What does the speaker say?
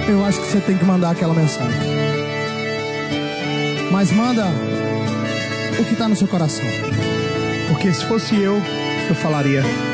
eu acho que você tem que mandar aquela mensagem. Mas manda o que tá no seu coração. Porque se fosse eu falaria: